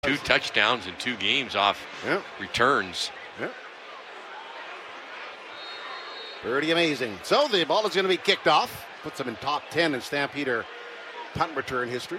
2 touchdowns in 2 games off returns. Yep. Pretty amazing. So the ball is going to be kicked off. Puts them in top 10 in Stampeder punt return history.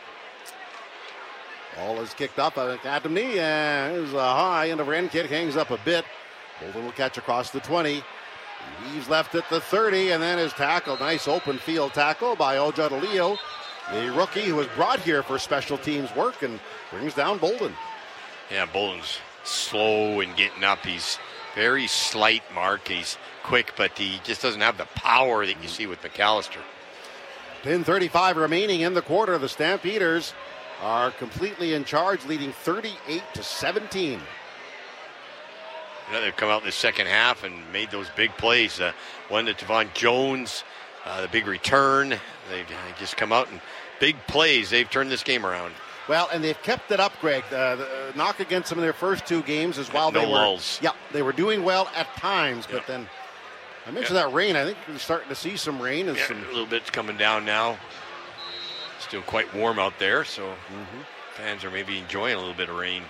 Ball is kicked up. Adam Nee, there's a high end of end kick, hangs up a bit. Bolden will catch across the 20. He's left at the 30 and then is tackled. Nice open field tackle by Ojadalio, the rookie who was brought here for special teams work, and brings down Bolden. Yeah, Bolden's slow in getting up. He's very slight, Mark. He's quick, but he just doesn't have the power that you see with McAllister. 10:35 remaining in the quarter. The Stampeders are completely in charge, leading 38-17. You know, they've come out in the second half and made those big plays. One to Devon Jones, the big return. They've just come out and big plays. They've turned this game around. Well, and they've kept it up, Greg. The knock against them in their first 2 games is while they were lulls. Yeah, they were doing well at times, but then I mentioned that rain. I think we're starting to see some rain. And a little bit's coming down now. Still quite warm out there, so fans are maybe enjoying a little bit of rain.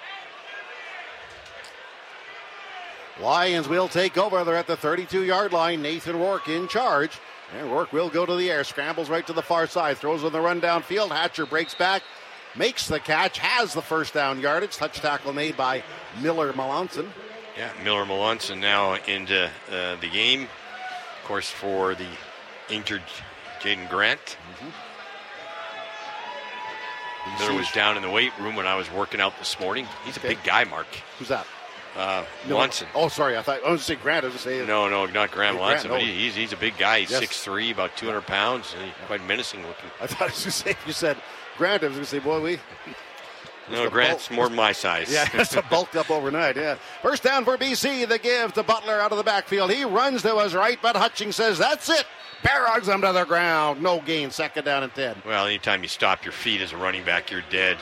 Lions will take over. They're at the 32-yard line. Nathan Rourke in charge. And Rourke will go to the air. Scrambles right to the far side. Throws on the run downfield. Hatcher breaks back. Makes the catch. Has the first down yardage. Touch tackle made by Miller Melanson. Yeah, Miller Melanson now into the game. Of course, for the injured Jaden Grant. Miller was down in the weight room when I was working out this morning. He's a big guy, Mark. Who's that? Melanson. Oh, sorry. I was going to say Grant. I was going to say. No, not Grant Melanson. No. But he's a big guy. He's 6'3", about 200 pounds. He's quite menacing looking. I thought I was going to say, if you said Grant, I was going to say, boy, No, Grant's more my size. Yeah, it's bulked up overnight, yeah. First down for BC. The give to Butler out of the backfield. He runs to his right, but Hutchings says, that's it. Barrogs him to the ground. No gain. Second down and 10. Well, anytime you stop your feet as a running back, you're dead.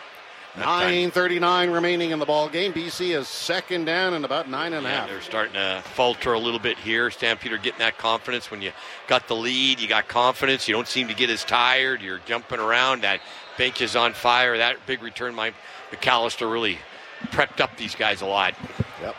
9:39 remaining in the ball game. BC is second down and about 9.5. Yeah, they're starting to falter a little bit here. Stampeder getting that confidence. When you got the lead, you got confidence. You don't seem to get as tired. You're jumping around. That bench is on fire. That big return, McAllister really prepped up these guys a lot. Yep.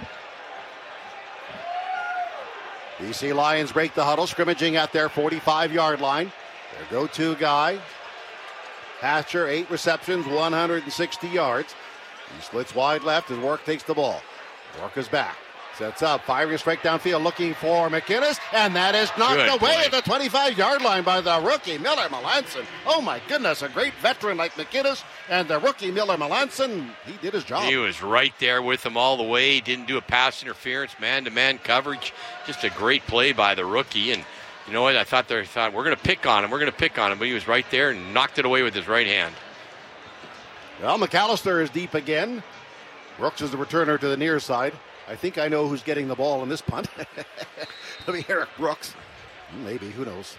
BC Lions break the huddle, scrimmaging at their 45-yard line. Their go-to guy, Hatcher, 8 receptions, 160 yards. He splits wide left as Rourke takes the ball. Rourke is back. Sets up, firing a strike downfield, looking for McInnes, and that is knocked away at the 25-yard line by the rookie, Miller Melanson. Oh, my goodness, a great veteran like McInnes, and the rookie, Miller Melanson, he did his job. He was right there with them all the way. He didn't do a pass interference, man-to-man coverage. Just a great play by the rookie, and you know what? I thought we're going to pick on him, but he was right there and knocked it away with his right hand. Well, McAllister is deep again. Brooks is the returner to the near side. I think I know who's getting the ball in this punt. It'll be Eric Brooks. Maybe, who knows.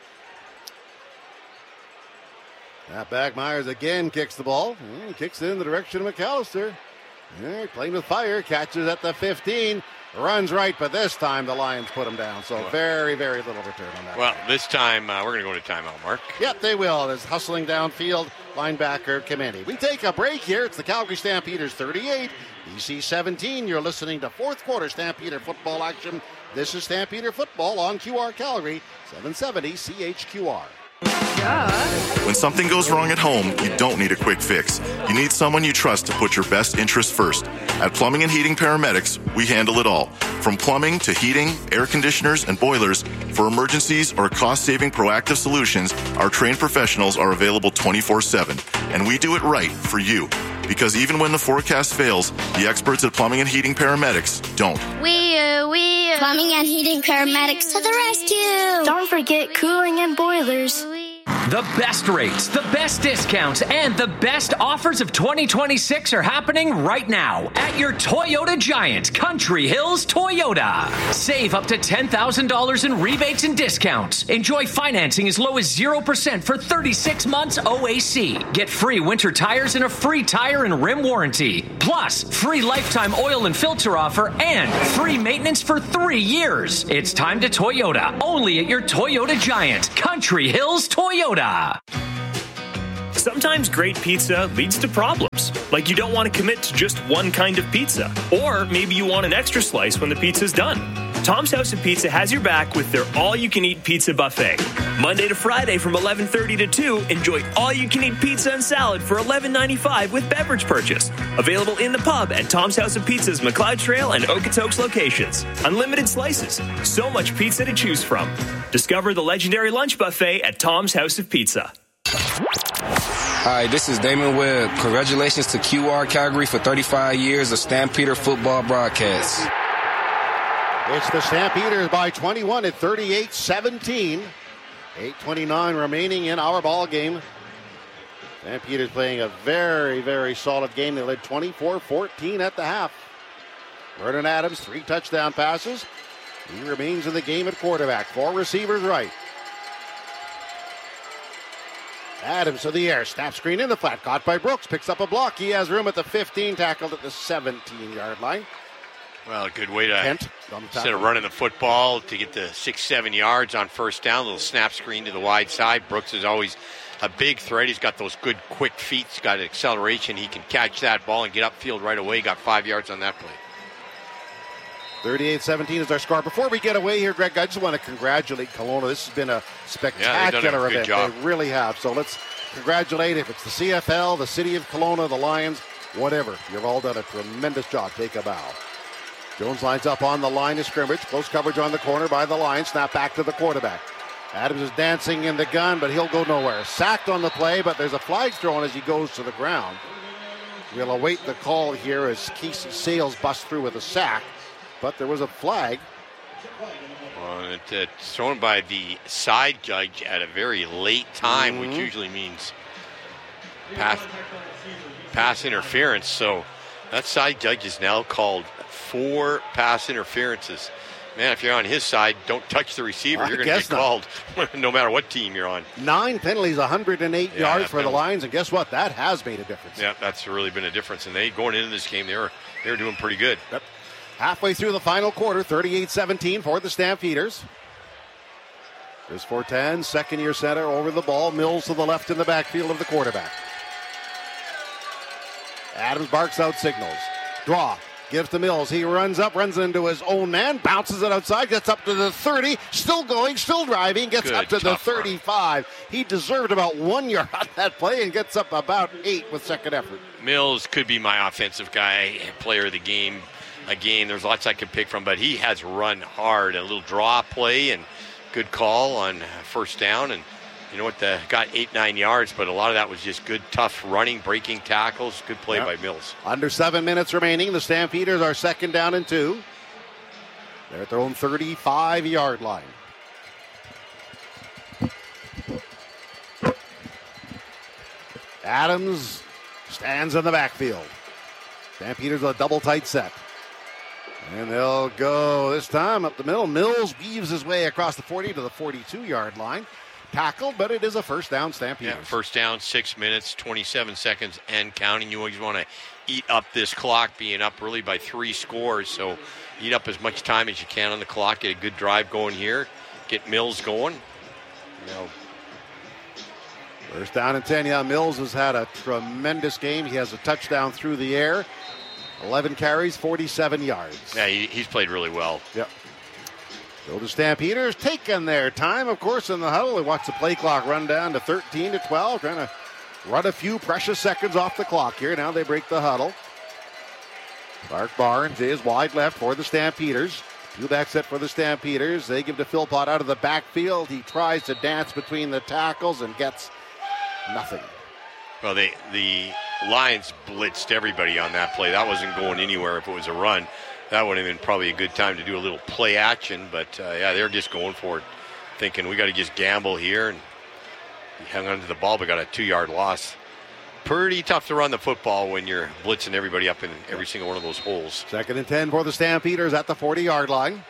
Back Myers again kicks the ball. Kicks it in the direction of McAllister. Playing with fire, catches at the 15. Runs right, but this time the Lions put him down. So very, very little return on that. Well, this time we're going to go to timeout, Mark. Yep, they will. There's hustling downfield, linebacker Kameni. We take a break here. It's the Calgary Stampeders 38, BC 17. You're listening to fourth quarter Stampeder football action. This is Stampeder football on QR Calgary, 770 CHQR. When something goes wrong at home, you don't need a quick fix. You need someone you trust to put your best interest first. At Plumbing and Heating Paramedics, we handle it all. From plumbing to heating, air conditioners, and boilers, for emergencies or cost-saving proactive solutions, our trained professionals are available 24/7. And we do it right for you. Because even when the forecast fails, the experts at Plumbing and Heating Paramedics don't. We Plumbing and Heating Paramedics to the rescue. Don't forget cooling and boilers. The best rates, the best discounts, and the best offers of 2026 are happening right now at your Toyota Giant, Country Hills Toyota. Save up to $10,000 in rebates and discounts. Enjoy financing as low as 0% for 36 months OAC. Get free winter tires and a free tire and rim warranty. Plus, free lifetime oil and filter offer and free maintenance for 3 years. It's time to Toyota, only at your Toyota Giant, Country Hills Toyota. Sometimes great pizza leads to problems, like you don't want to commit to just one kind of pizza, or maybe you want an extra slice when the pizza's done. Tom's House of Pizza has your back with their all-you-can-eat pizza buffet. Monday to Friday from 11:30 to 2, enjoy all-you-can-eat pizza and salad for $11.95 with beverage purchase. Available in the pub at Tom's House of Pizza's McLeod Trail and Okotoks locations. Unlimited slices, so much pizza to choose from. Discover the legendary lunch buffet at Tom's House of Pizza. Hi, this is Damon Webb. Congratulations to QR Calgary for 35 years of Stampeder football broadcasts. It's the Stampeders by 21 at 38-17. 8:29 remaining in our ball game. Stampeders playing a very, very solid game. They led 24-14 at the half. Vernon Adams, 3 touchdown passes. He remains in the game at quarterback. 4 receivers right. Adams to the air. Snap screen in the flat. Caught by Brooks. Picks up a block. He has room at the 15. Tackled at the 17-yard line. Well, a good way to, instead of running the football, to get the 6-7 yards on first down, a little snap screen to the wide side. Brooks is always a big threat. He's got those good, quick feet. He's got acceleration. He can catch that ball and get upfield right away. Got 5 yards on that play. 38-17 is our score. Before we get away here, Greg, I just want to congratulate Kelowna. This has been a spectacular event. Job. They really have. So let's congratulate, if it's the CFL, the City of Kelowna, the Lions, whatever. You've all done a tremendous job. Take a bow. Jones lines up on the line of scrimmage. Close coverage on the corner by the Lions. Snap back to the quarterback. Adams is dancing in the gun, but he'll go nowhere. Sacked on the play, but there's a flag thrown as he goes to the ground. We'll await the call here as Casey Sales busts through with a sack, but there was a flag. Well, it's thrown by the side judge at a very late time, which usually means pass interference. So that side judge is now called 4 pass interferences. Man, if you're on his side, don't touch the receiver. You're going to get called no matter what team you're on. 9 penalties, 108 yards for the Lions, and guess what? That has made a difference. Yeah, that's really been a difference. And they, going into this game, they were doing pretty good. Yep. Halfway through the final quarter, 38-17 for the Stampeders. There's Fortin, second-year center, over the ball. Mills to the left in the backfield of the quarterback. Adams barks out signals. Draw. Gives to Mills. He runs into his own man, bounces it outside, gets up to the 30, still going, still driving, gets up to the 35. He deserved about 1 yard on that play and gets up about 8 with second effort. Mills could be my offensive guy, player of the game. Again, there's lots I could pick from, but he has run hard. A little draw play and good call on first down. And you know what, got 8-9 yards, but a lot of that was just good, tough running, breaking tackles. Good play by Mills. Under 7 minutes remaining. The Stampeders are second down and 2. They're at their own 35-yard line. Adams stands in the backfield. Stampeders a double tight set. And they'll go this time up the middle. Mills weaves his way across the 40 to the 42-yard line. Tackled, but it is a first down, Stampeders. Yeah, first down, 6 minutes, 27 seconds, and counting. You always want to eat up this clock, being up really by 3 scores. So eat up as much time as you can on the clock. Get a good drive going here. Get Mills going. First down and 10. Yeah, Mills has had a tremendous game. He has a touchdown through the air. 11 carries, 47 yards. Yeah, he's played really well. Yep. So the Stampeders taking their time, of course, in the huddle. They watch the play clock run down to 13-12, trying to run a few precious seconds off the clock here. Now they break the huddle. Clark Barnes is wide left for the Stampeders. 2-back set for the Stampeders. They give to Philpott out of the backfield. He tries to dance between the tackles and gets nothing. Well, the Lions blitzed everybody on that play. That wasn't going anywhere if it was a run. That would have been probably a good time to do a little play action, but they're just going for it, thinking we got to just gamble here. And he hung onto the ball, but got a 2-yard loss. Pretty tough to run the football when you're blitzing everybody up in every single one of those holes. Second and 10 for the Stampeders at the 40-yard line.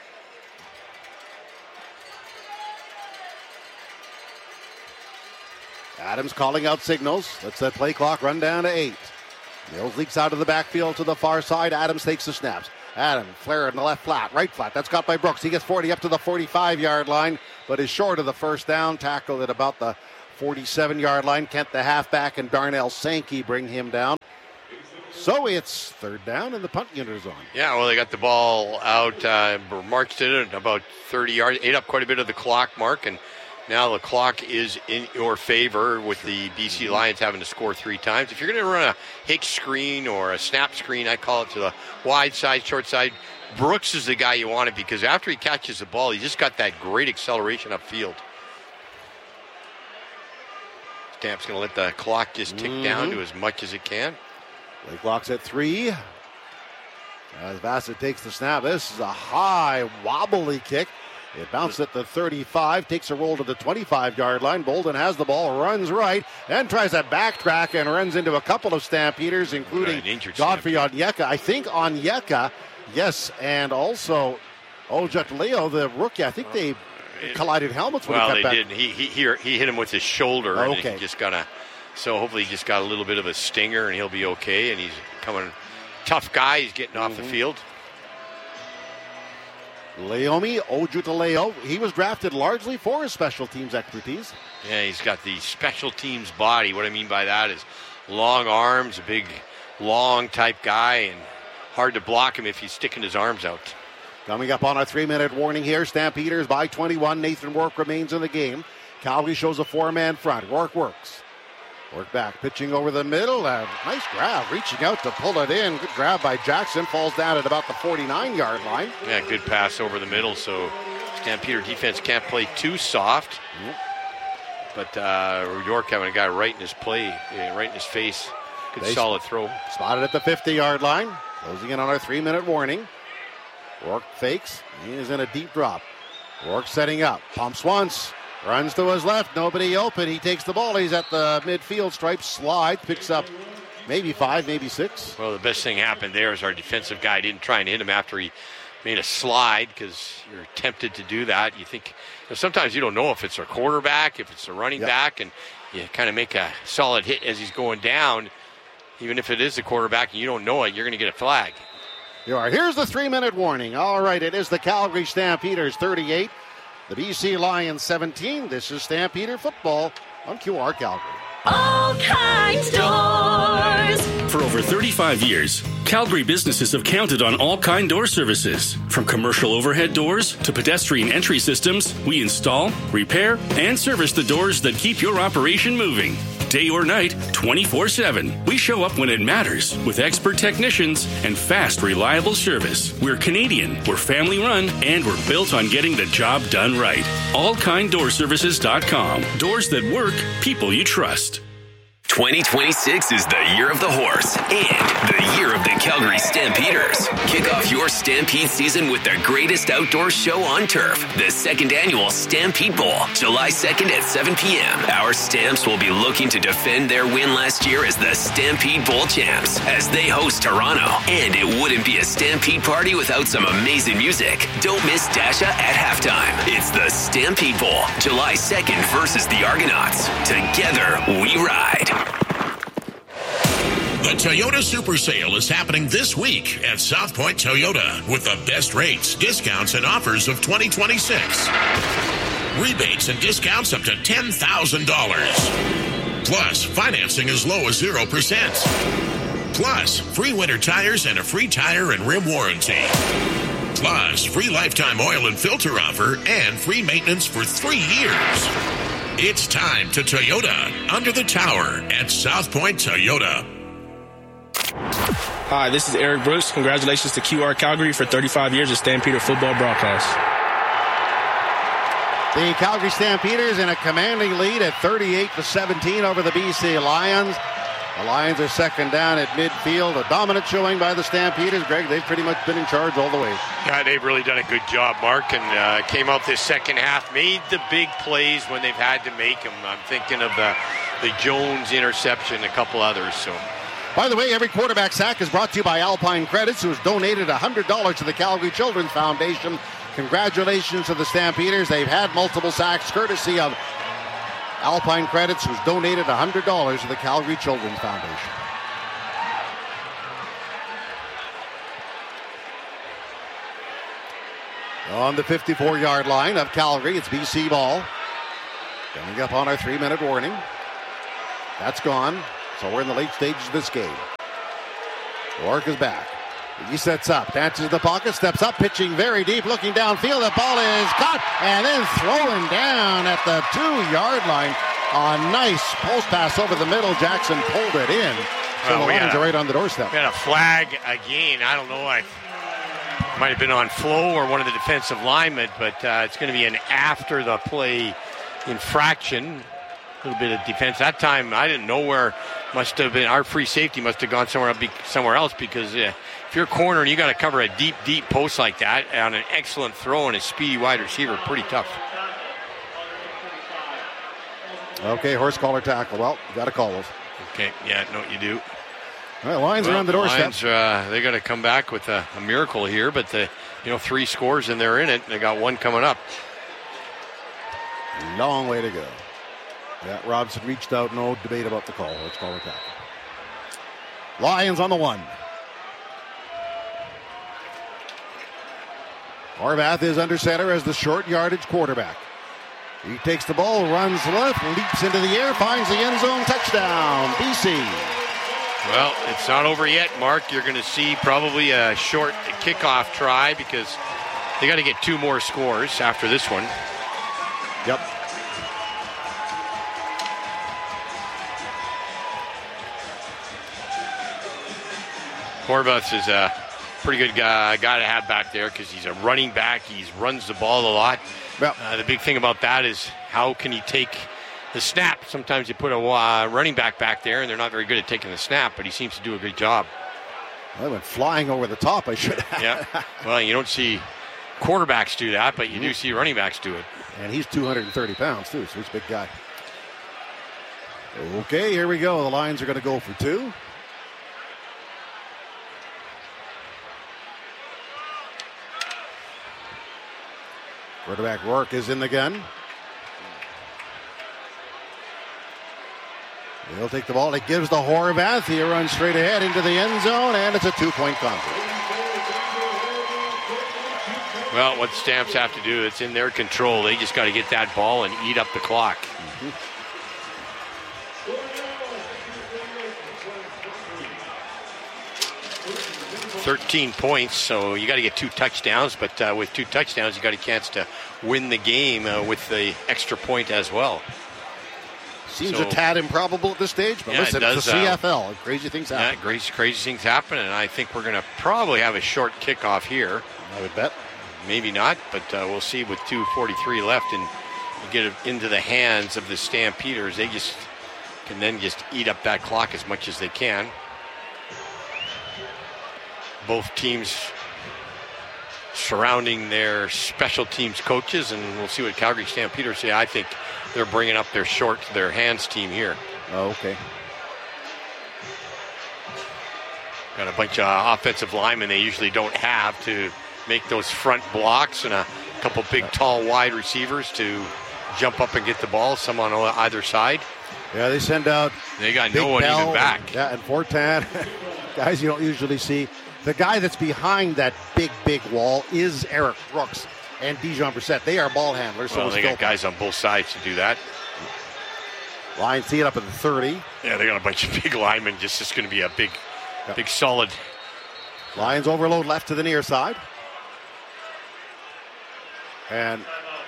Adams calling out signals. Lets that play clock run down to 8. Mills leaks out of the backfield to the far side. Adams takes the snaps. Adams, flare in the left flat, right flat. That's caught by Brooks. He gets 40 up to the 45-yard line, but is short of the first down. Tackled at about the 47-yard line. Kent, the halfback, and Darnell Sankey bring him down. So it's third down, and the punt unit is on. Yeah, well, they got the ball out. Marched it at about 30 yards, ate up quite a bit of the clock, Mark, and now the clock is in your favor with the BC Lions having to score 3 times. If you're going to run a Hicks screen or a snap screen, I call it, to the wide side, short side, Brooks is the guy you want it, because after he catches the ball, he just got that great acceleration upfield. Stamp's going to let the clock just tick down to as much as it can. Play clock's at 3. As Bassett takes the snap, this is a high, wobbly kick. It bounced at the 35, takes a roll to the 25-yard line. Bolden has the ball, runs right, and tries to backtrack and runs into a couple of Stampeders, including Godfrey Onyeka. I think Onyeka, yes, and also Ojutaleo, the rookie. I think they collided helmets when he cut back. Well, they did. He hit him with his shoulder, and he just got so hopefully he just got a little bit of a stinger, and he'll be okay, and he's coming. Tough guy, he's getting off the field. Leomi Ojutaleo, he was drafted largely for his special teams expertise. Yeah, he's got the special teams body. What I mean by that is long arms, a big, long type guy, and hard to block him if he's sticking his arms out. Coming up on our 3-minute warning here, Stampeders by 21. Nathan Rourke remains in the game. Calgary shows a 4-man front. Rourke works. Rourke back, pitching over the middle. Nice grab, reaching out to pull it in. Good grab by Jackson. Falls down at about the 49-yard line. Yeah, good pass over the middle, so Stampeder defense can't play too soft. But York having a guy right in his face. Good solid throw. Spotted at the 50-yard line. Closing in on our 3-minute warning. Rourke fakes. He is in a deep drop. Rourke setting up. Pumps once. Runs to his left. Nobody open. He takes the ball. He's at the midfield stripe. Slide. Picks up maybe 5, maybe 6. Well, the best thing happened there is our defensive guy didn't try and hit him after he made a slide, because you're tempted to do that. You think, sometimes you don't know if it's a quarterback, if it's a running back, and you kind of make a solid hit as he's going down. Even if it is the quarterback and you don't know it, you're going to get a flag. Here's the 3-minute warning. All right, it is the Calgary Stampeders 38. The BC Lions 17. This is Stampeder football on QR Calgary. All Kinds Doors. For over 35 years, Calgary businesses have counted on All Kind Door services. From commercial overhead doors to pedestrian entry systems, we install, repair, and service the doors that keep your operation moving. Day or night, 24/7. We show up when it matters with expert technicians and fast, reliable service. We're Canadian, we're family run, and we're built on getting the job done right. AllKindDoorServices.com. Doors that work, people you trust. 2026 is the year of the horse and the year of the Calgary Stampeders. Kick off your Stampede season with the greatest outdoor show on turf, the second annual Stampede Bowl, July 2nd at 7 p.m. Our Stamps will be looking to defend their win last year as the Stampede Bowl champs as they host Toronto. And it wouldn't be a Stampede party without some amazing music. Don't miss Dasha at halftime. It's the Stampede Bowl, July 2nd versus the Argonauts. Together we ride. The Toyota Super Sale is happening this week at South Point Toyota with the best rates, discounts, and offers of 2026. Rebates and discounts up to $10,000. Plus, financing as low as 0%. Plus, free winter tires and a free tire and rim warranty. Plus, free lifetime oil and filter offer and free maintenance for 3 years. It's time to Toyota under the tower at South Point Toyota. Hi, this is Eric Brooks. Congratulations to QR Calgary for 35 years of Stampeder football broadcast. The Calgary Stampeders in a commanding lead at 38-17 over the BC Lions. The Lions are second down at midfield. A dominant showing by the Stampeders. Greg, they've pretty much been in charge all the way. Yeah, they've really done a good job, Mark, and came out this second half, made the big plays when they've had to make them. I'm thinking of the Jones interception, a couple others. So, by the way, every quarterback sack is brought to you by Alpine Credits, who has donated $100 to the Calgary Children's Foundation. Congratulations to the Stampeders. They've had multiple sacks courtesy of Alpine Credits, who's donated $100 to the Calgary Children's Foundation. On the 54-yard line of Calgary, it's BC ball. Coming up on our 3-minute warning. That's gone. So we're in the late stages of this game. Rourke is back. He sets up, dances the pocket, steps up, pitching very deep, looking downfield. The ball is caught and then thrown down at the 2-yard line. A nice post pass over the middle. Jackson pulled it in. So the Lions are right on the doorstep. We got a flag again. I don't know. It might have been on Flo or one of the defensive linemen, but it's going to be an after the play infraction. A little bit of defense. That time, I didn't know where. Must have been our free safety must have gone somewhere else because if you're a corner and you got to cover a deep post like that on an excellent throw and a speedy wide receiver, pretty tough. Okay, horse collar tackle. Well, you got to call those. Okay, yeah, no, you do. Well, Lions are on the doorstep. Lions, they got to come back with a miracle here, but 3 scores and they're in it. And they got 1 coming up. Long way to go. Yeah, Robson reached out. No debate about the call. Let's call it tackle. Lions on the 1. Horvath is under center as the short yardage quarterback. He takes the ball, runs left, leaps into the air, finds the end zone. Touchdown, BC. Well, it's not over yet, Mark. You're going to see probably a short kickoff try because they got to get 2 more scores after this one. Yep. Horvath is a pretty good guy to have back there because he's a running back. He runs the ball a lot. Yep. The big thing about that is how can he take the snap? Sometimes you put a running back there, and they're not very good at taking the snap, but he seems to do a good job. I went flying over the top. I should have. Yeah. Well, you don't see quarterbacks do that, but you do see running backs do it. And he's 230 pounds, too, so he's a big guy. Okay, here we go. The Lions are going to go for 2. Quarterback Rourke is in the gun. He'll take the ball. It gives the Horvath. He runs straight ahead into the end zone, and it's a 2-point conversion. Well, what Stamps have to do, it's in their control. They just got to get that ball and eat up the clock. 13 points, so you got to get 2 touchdowns, but with 2 touchdowns, you got a chance to win the game with the extra point as well. Seems a tad improbable at this stage, but listen, it's the CFL. Crazy things happen. Yeah, crazy things happen, and I think we're going to probably have a short kickoff here. I would bet. Maybe not, but we'll see with 2:43 left, and you get it into the hands of the Stampeders. They just can then just eat up that clock as much as they can. Both teams surrounding their special teams coaches, and we'll see what Calgary Stampeders say. I think they're bringing up their hands team here. Oh, okay. Got a bunch of offensive linemen they usually don't have to make those front blocks, and a couple big, tall, wide receivers to jump up and get the ball, some on either side. Yeah, they send out. They got no one even back. And Fortan, guys you don't usually see. The guy that's behind that big wall is Eric Brooks and Dijon Brissett. They are ball handlers. Well, they got guys on both sides to do that. Lions tee it up at the 30. Yeah, they got a bunch of big linemen. Just going to be a big solid. Lions overload left to the near side. And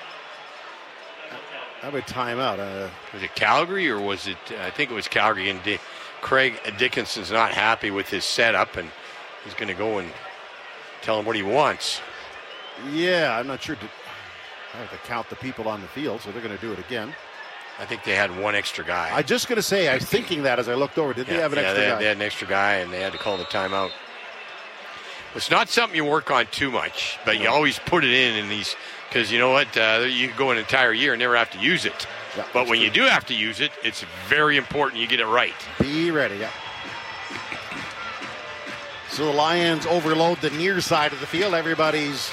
how about timeout? Was it Calgary or was it? I think it was Calgary. And Craig Dickinson's not happy with his setup, and he's going to go and tell him what he wants. Yeah, I'm not sure. I have to count the people on the field, so they're going to do it again. I think they had one extra guy. I'm just going to say, I was thinking that as I looked over. Did they have an extra guy? They had an extra guy, and they had to call the timeout. It's not something you work on too much, but you always put it in these, because you know what? You can go an entire year and never have to use it. Yeah, but when you do have to use it, it's very important you get it right. Be ready, yeah. So the Lions overload the near side of the field. Everybody's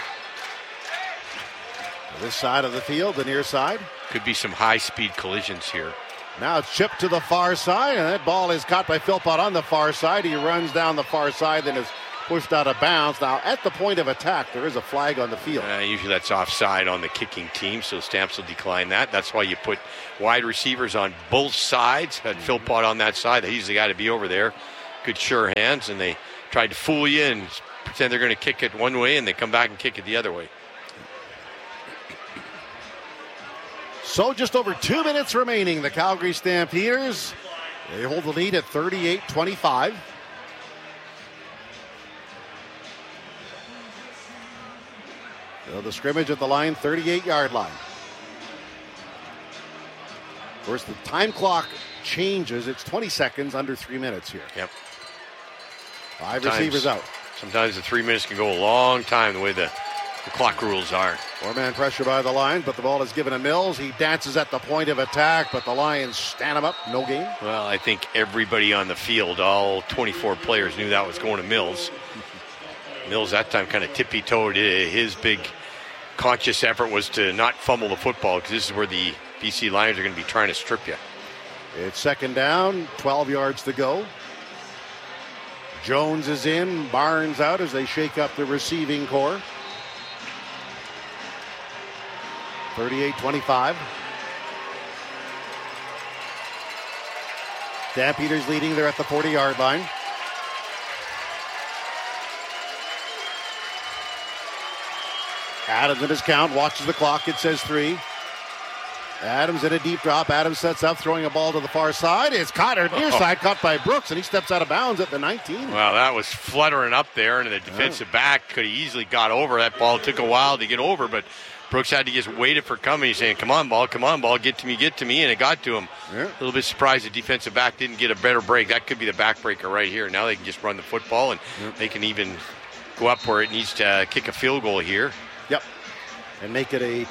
this side of the field, the near side. Could be some high-speed collisions here. Now it's chipped to the far side, and that ball is caught by Philpott on the far side. He runs down the far side and is pushed out of bounds. Now, at the point of attack, there is a flag on the field. Usually that's offside on the kicking team, so Stamps will decline that. That's why you put wide receivers on both sides. Had Philpott on that side. He's the guy to be over there. Good sure hands, and they tried to fool you and pretend they're going to kick it one way, and they come back and kick it the other way. So just over 2 minutes remaining. The Calgary Stampeders, they hold the lead at 38-25. So the scrimmage at the line, 38-yard line. Of course, the time clock changes. It's 20 seconds, under 3 minutes here. Yep. 5 receivers out. Sometimes the 3 minutes can go a long time the way the clock rules are. 4-man pressure by the Lions, but the ball is given to Mills. He dances at the point of attack, but the Lions stand him up. No gain. Well, I think everybody on the field, all 24 players, knew that was going to Mills. Mills that time kind of tippy-toed. His big conscious effort was to not fumble the football, because this is where the BC Lions are going to be trying to strip you. It's second down, 12 yards to go. Jones is in, Barnes out as they shake up the receiving core. 38-25. Stampeders leading. They're at the 40-yard line. Adams in his count, watches the clock. It says 3. Adams in a deep drop. Adams sets up, throwing a ball to the far side. It's caught, or near side, caught by Brooks, and he steps out of bounds at the 19. Well, that was fluttering up there, and the defensive back could have easily got over. That ball took a while to get over, but Brooks had to just wait it for coming. He's saying, come on, ball, get to me, and it got to him. Yeah. A little bit surprised the defensive back didn't get a better break. That could be the backbreaker right here. Now they can just run the football, and they can even go up where it needs to kick a field goal here. Yep. And make it a...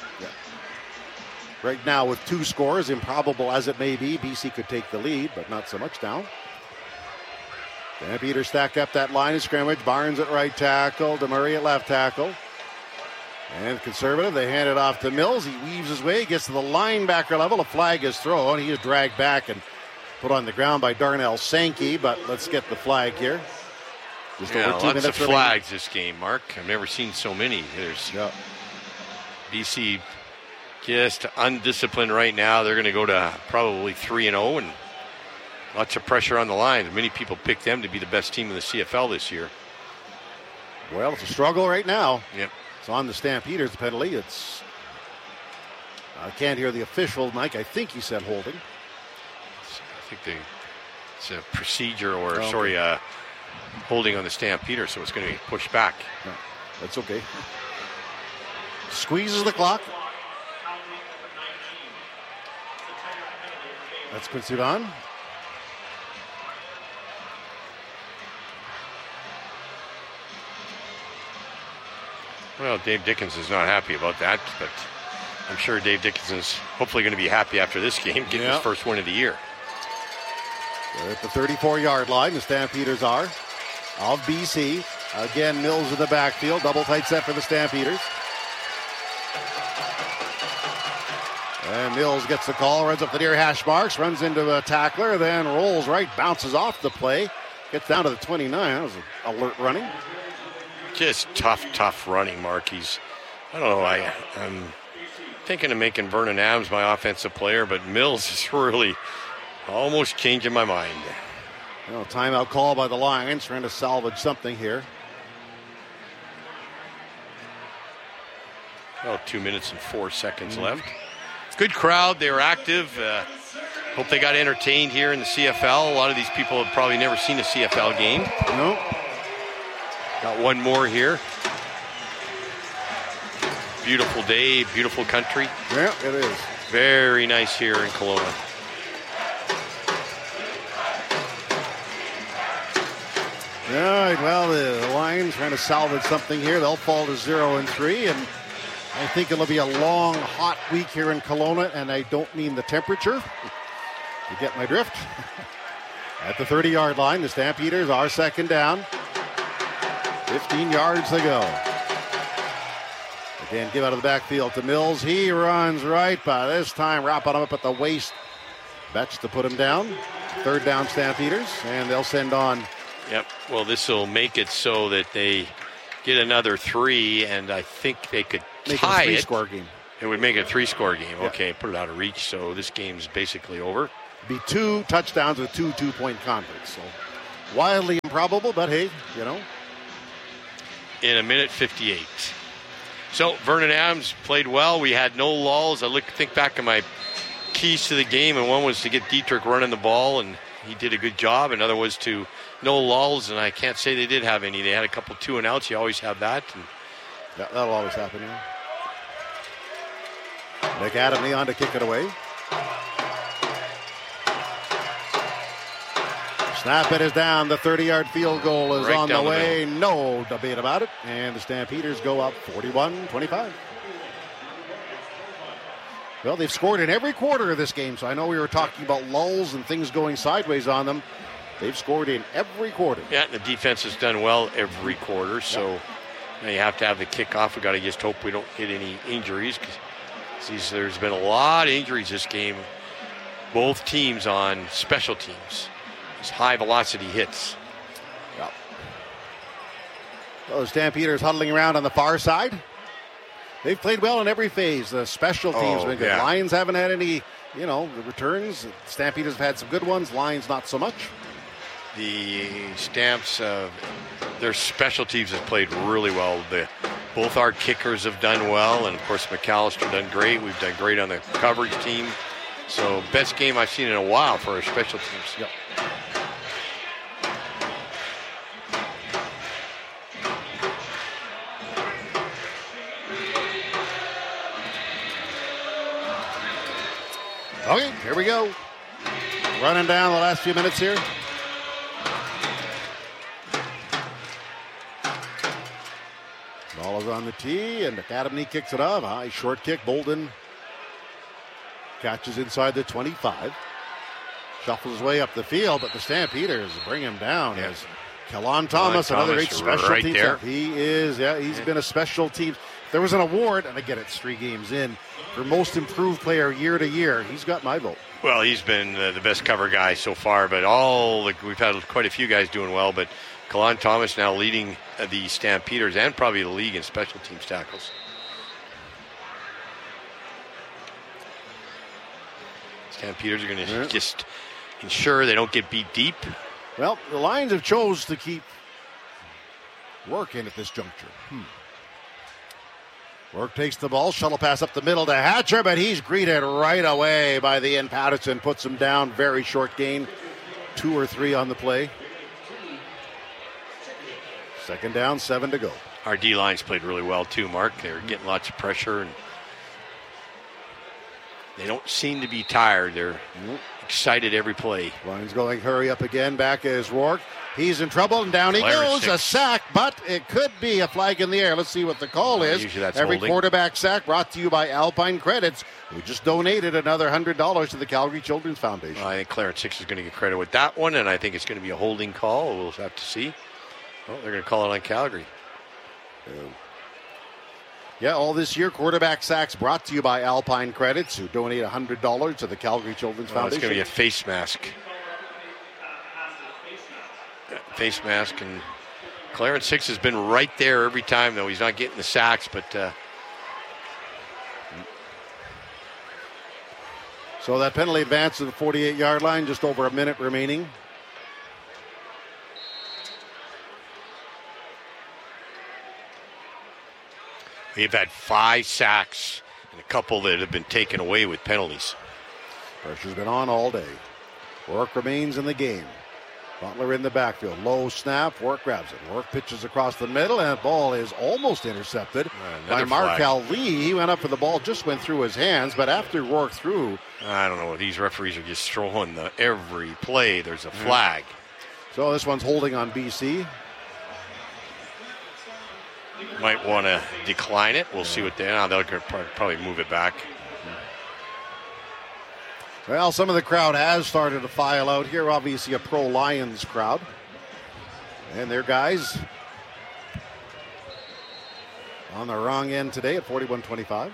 Right now, with 2 scores, improbable as it may be, BC could take the lead, but not so much now. Stampeders stack up that line of scrimmage. Barnes at right tackle, DeMurray at left tackle. And conservative, they hand it off to Mills. He weaves his way, gets to the linebacker level. A flag is thrown. He is dragged back and put on the ground by Darnell Sankey, but let's get the flag here. Just over 2 minutes of flags this game, Mark. I've never seen so many. There's BC just undisciplined right now. They're going to go to probably 3-0, and lots of pressure on the Lions. Many people picked them to be the best team in the CFL this year. Well, it's a struggle right now. Yep. It's on the Stampeders, the penalty. I can't hear the official, Mike. I think he said holding. I think it's a procedure, or holding on the Stampeders, so it's going to be pushed back. No, that's okay. Squeezes the clock. That's Quincy Vaughn. Well, Dave Dickens is not happy about that, but I'm sure Dave Dickens is hopefully going to be happy after this game, getting his first win of the year. They're at the 34-yard line, the Stampeders are, of BC. Again, Mills in the backfield, double tight set for the Stampeders. And Mills gets the call, runs up the near hash marks, runs into a tackler, then rolls right, bounces off the play, gets down to the 29. That was alert running. Just tough running, Mark. I don't know, I'm thinking of making Vernon Adams my offensive player, but Mills is really almost changing my mind. Timeout call by the Lions, trying to salvage something here. 2 minutes and 4 seconds left. Good crowd. They were active. Hope they got entertained here in the CFL. A lot of these people have probably never seen a CFL game. No. Got one more here. Beautiful day, beautiful country. Yeah, it is. Very nice here in Kelowna. All right, well, the Lions trying to salvage something here. They'll fall to 0-3, and I think it'll be a long, hot week here in Kelowna, and I don't mean the temperature. You get my drift? At the 30-yard line, the Stampeders are second down. 15 yards to go. Again, give out of the backfield to Mills. He runs right, but this time wrapping him up at the waist. Betts to put him down. Third down Stampeders, and they'll send on Yep. Well, this will make it so that they get another 3, and I think they could tie it. It. 3-score game. It would make it a 3-score game. Yeah. Okay, put it out of reach. So this game's basically over. Be 2 touchdowns with 2 2-point converts. So wildly improbable, but hey, In a minute 58. So Vernon Adams played well. We had no lulls. I think back at my keys to the game, and one was to get Dietrich running the ball, and he did a good job. Another was to no lulls, and I can't say they did have any. They had a couple 2-and-outs. You always have that. And that'll always happen, yeah. Nick Adamney on to kick it away. Snap it is down. The 30-yard field goal is right on the way. middle. No debate about it. And the Stampeders go up 41-25. Well, they've scored in every quarter of this game, so I know we were talking about lulls and things going sideways on them. They've scored in every quarter. Yeah, and the defense has done well every quarter, so now you have to have the kickoff. We've got to just hope we don't hit any injuries, because there's been a lot of injuries this game. Both teams on special teams. These high-velocity hits. Yep. So Stampeders huddling around on the far side. They've played well in every phase. The special teams have been good. Yeah. Lions haven't had any, the returns. Stampeders have had some good ones. Lions not so much. The Stamps, their special teams have played really well. Both our kickers have done well, and of course McAllister done great. We've done great on the coverage team. So best game I've seen in a while for our special teams. Yep. Okay, here we go. Running down the last few minutes here. Ball is on the tee, and Academy kicks it off. High short kick. Bolden catches inside the 25. Shuffles his way up the field, but the Stampeders bring him down as Kellan Thomas, another great special team. He is, he's been a special team. There was an award, and again, it's 3 games in, for most improved player year to year. He's got my vote. Well, he's been the best cover guy so far, but we've had quite a few guys doing well, but Kellan Thomas now leading the Stampeders and probably the league in special teams tackles. Stampeders are going to just ensure they don't get beat deep. Well, the Lions have chose to keep Rourke in at this juncture. Rourke takes the ball, shuttle pass up the middle to Hatcher, but he's greeted right away by the end. Patterson puts him down, very short gain, 2 or 3 on the play. Second down, 7 to go. Our D-lines played really well too, Mark. They're getting lots of pressure, and they don't seem to be tired. They're excited every play. Lions going hurry up again. Back is Rourke. He's in trouble, and down he goes. A sack, but it could be a flag in the air. Let's see what the call is. Usually that's every holding. Quarterback sack brought to you by Alpine Credits, who just donated another $100 to the Calgary Children's Foundation. I think Clarence Six is going to get credit with that one, and I think it's going to be a holding call. We'll have to see. Oh, they're going to call it on Calgary. Yeah, all this year, quarterback sacks brought to you by Alpine Credits, who donate $100 to the Calgary Children's Foundation. It's going to be a face mask. Face mask, and Clarence Six has been right there every time, though. He's not getting the sacks, but... So that penalty advance to the 48-yard line, just over a minute remaining. We've had 5 sacks and a couple that have been taken away with penalties. Pressure's been on all day. Rourke remains in the game. Butler in the backfield. Low snap. Rourke grabs it. Rourke pitches across the middle, and the ball is almost intercepted by Markel Lee. He went up for the ball, just went through his hands, but after Rourke threw... I don't know. These referees are just throwing every play. There's a flag. So this one's holding on BC. Might want to decline it. We'll see what they'll probably move it back. Well, some of the crowd has started to file out here. Obviously a pro-Lions crowd. And their guys on the wrong end today at 41-25.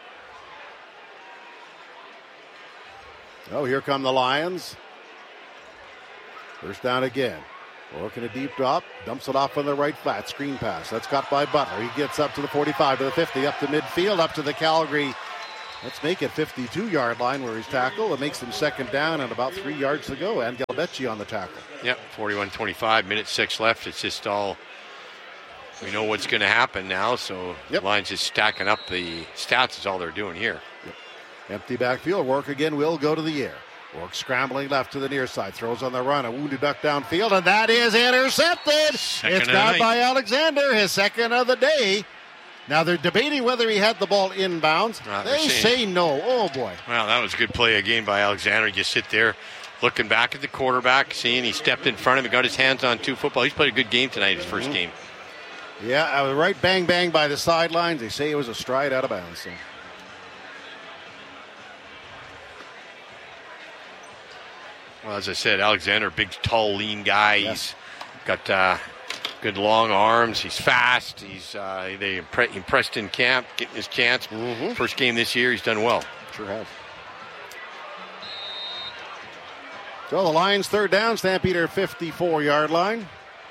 Oh, here come the Lions. First down again. Working a deep drop, dumps it off on the right flat, screen pass. That's caught by Butler. He gets up to the 45, to the 50, up to midfield, up to the Calgary. Let's make it 52-yard line where he's tackled. It makes them second down and about 3 yards to go. And Galbecci on the tackle. Yep, 41-25, minute 6 left. It's just all, we know what's going to happen now, so the line's just stacking up the stats is all they're doing here. Yep. Empty backfield. Work again will go to the air. Work scrambling left to the near side. Throws on the run. A wounded duck downfield, and that is intercepted. It's caught by Alexander, his second of the day. Now they're debating whether he had the ball inbounds. They say no. Oh, boy. Well, that was a good play again by Alexander. You just sit there looking back at the quarterback, seeing he stepped in front of him, got his hands on 2 football. He's played a good game tonight, his first game. Yeah, right bang, bang by the sidelines. They say it was a stride out of bounds. So. Well, as I said, Alexander, big, tall, lean guy. He's got good long arms. He's fast. They impressed in camp, getting his chance. First game this year, he's done well. Sure has. So the Lions third down, Stampeder 54-yard line.